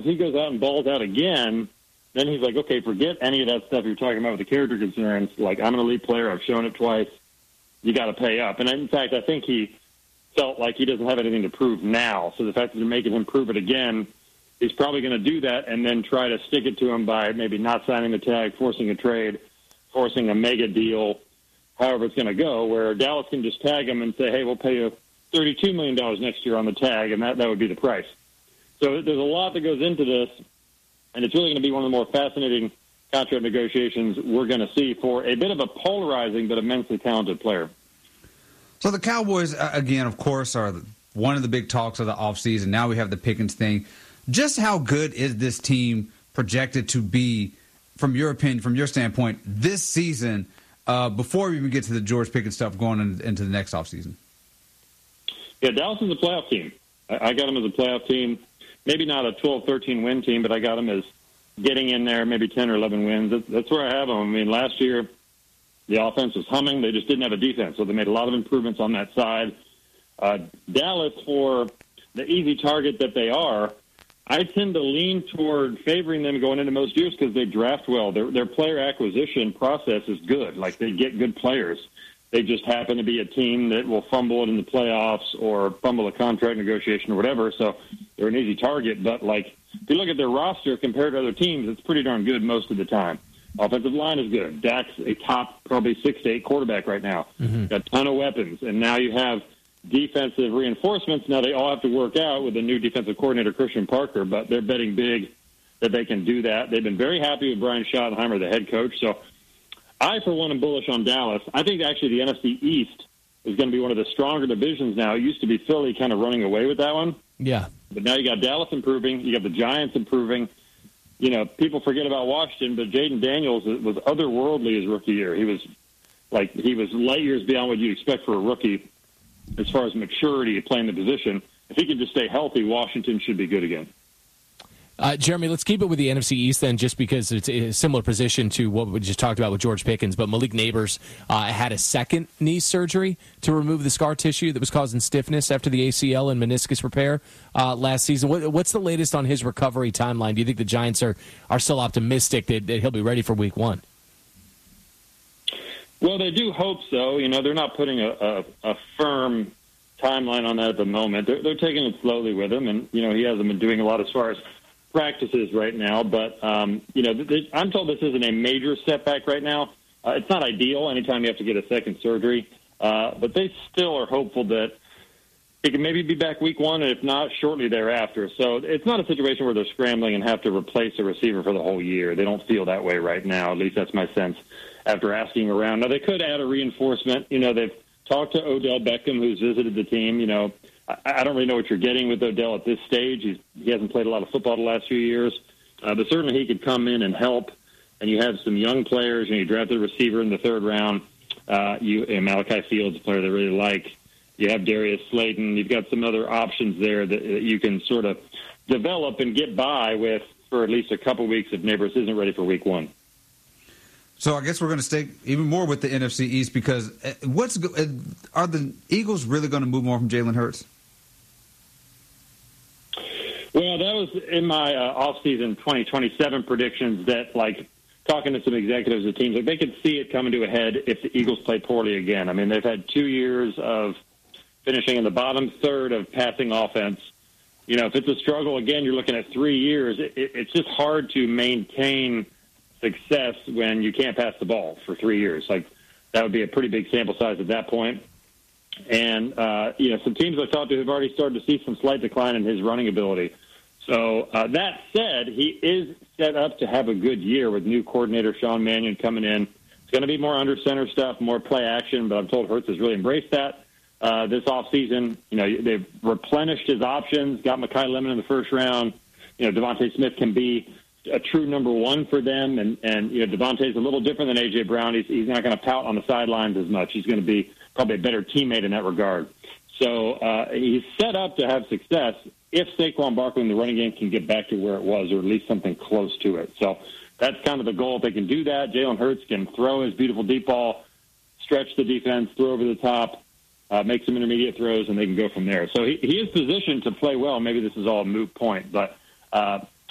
if he goes out and balls out again, then he's like, okay, forget any of that stuff you're talking about with the character concerns. Like, I'm an elite player. I've shown it twice. You got to pay up. And in fact, I think he felt like he doesn't have anything to prove now. So the fact that they're making him prove it again, he's probably going to do that and then try to stick it to him by maybe not signing the tag, forcing a trade, forcing a mega deal, however it's going to go, where Dallas can just tag him and say, hey, we'll pay you $32 million next year on the tag, and that would be the price. So there's a lot that goes into this, and it's really going to be one of the more fascinating contract negotiations we're going to see for a bit of a polarizing but immensely talented player. So the Cowboys, again, of course, are one of the big talks of the offseason. Now we have the Pickens thing. Just how good is this team projected to be, from your opinion, from your standpoint, this season, before we even get to the George Pickens stuff going into the next offseason? Yeah, Dallas is a playoff team. I got them as a playoff team. Maybe not a 12-13 win team, but I got them as getting in there, maybe 10 or 11 wins. That's where I have them. I mean, last year the offense was humming. They just didn't have a defense, so they made a lot of improvements on that side. Dallas, for the easy target that they are, I tend to lean toward favoring them going into most years because they draft well. Their player acquisition process is good. Like, they get good players. They just happen to be a team that will fumble it in the playoffs or fumble a contract negotiation or whatever, so they're an easy target. But, like, if you look at their roster compared to other teams, it's pretty darn good most of the time. Offensive line is good. Dak's a top probably 6 to 8 quarterback right now. Mm-hmm. Got a ton of weapons. And now you have defensive reinforcements. Now they all have to work out with the new defensive coordinator, Christian Parker, but they're betting big that they can do that. They've been very happy with Brian Schottenheimer, the head coach. So I, for one, am bullish on Dallas. I think actually the NFC East is going to be one of the stronger divisions now. It used to be Philly kind of running away with that one. Yeah. But now you got Dallas improving. You got the Giants improving. You know, people forget about Washington, but Jaden Daniels was otherworldly his rookie year. He was light years beyond what you'd expect for a rookie as far as maturity of playing the position. If he can just stay healthy, Washington should be good again. Jeremy, let's keep it with the NFC East then, just because it's a similar position to what we just talked about with George Pickens. But Malik Neighbors had a second knee surgery to remove the scar tissue that was causing stiffness after the ACL and meniscus repair last season. What's the latest on his recovery timeline? Do you think the Giants are still optimistic that he'll be ready for Week 1? Well, they do hope so. You know, they're not putting a firm timeline on that at the moment. They're taking it slowly with him, and, you know, he hasn't been doing a lot as far as practices right now, but you know, I'm told this isn't a major setback right now. It's not ideal anytime you have to get a second surgery, but they still are hopeful that he can maybe be back Week 1, and if not, shortly thereafter. So it's not a situation where they're scrambling and have to replace a receiver for the whole year. They don't feel that way right now. At least that's my sense after asking around. Now, they could add a reinforcement. You know, they've talked to Odell Beckham, who's visited the team. You know, I don't really know what you're getting with Odell at this stage. He hasn't played a lot of football the last few years, but certainly he could come in and help. And you have some young players. You drafted a receiver in the third round. Malachi Fields, a player they really like. You have Darius Slayton. You've got some other options there that you can sort of develop and get by with for at least a couple weeks if Neighbors isn't ready for Week 1. So I guess we're going to stay even more with the NFC East because are the Eagles really going to move more from Jalen Hurts? Well, that was in my off-season 2027 predictions that, like, talking to some executives of teams, like, they could see it coming to a head if the Eagles play poorly again. I mean, they've had 2 years of finishing in the bottom third of passing offense. You know, if it's a struggle again, you're looking at 3 years. It's just hard to maintain success when you can't pass the ball for 3 years. Like, that would be a pretty big sample size at that point. And, you know, some teams I talked to have already started to see some slight decline in his running ability. So that said, he is set up to have a good year with new coordinator Sean Mannion coming in. It's going to be more under center stuff, more play action, but I'm told Hurts has really embraced that this offseason. You know, they've replenished his options, got Mekhi Lemon in the first round. You know, Devontae Smith can be a true number one for them, and you know, Devontae's a little different than A.J. Brown. He's not going to pout on the sidelines as much. He's going to be probably a better teammate in that regard. So he's set up to have success if Saquon Barkley in the running game can get back to where it was, or at least something close to it. So that's kind of the goal. If they can do that, Jalen Hurts can throw his beautiful deep ball, stretch the defense, throw over the top, make some intermediate throws, and they can go from there. So he is positioned to play well. Maybe this is all a moot point, but